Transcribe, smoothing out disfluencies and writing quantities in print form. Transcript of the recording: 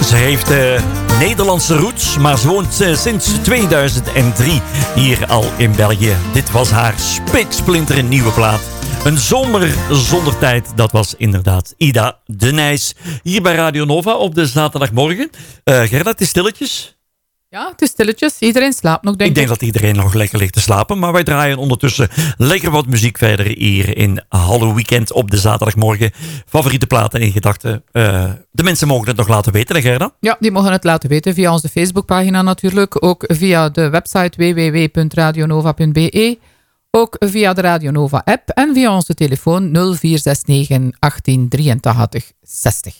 Ze heeft Nederlandse roots, maar ze woont sinds 2003 hier al in België. Dit was haar spiksplinter nieuwe plaat. Een zomer zonder tijd, dat was inderdaad Ida de Nijs. Hier bij Radio Nova op de zaterdagmorgen. Gerda, het is stilletjes. Ja, het is stilletjes. Iedereen slaapt nog, denk ik. Ik denk dat iedereen nog lekker ligt te slapen. Maar wij draaien ondertussen lekker wat muziek verder hier in Hallo Weekend op de zaterdagmorgen. Favoriete platen in gedachten. De mensen mogen het nog laten weten, hè Gerda? Ja, die mogen het laten weten via onze Facebookpagina natuurlijk. Ook via de website www.radionova.be. Ook via de Radio Nova app en via onze telefoon 0469 1883 60.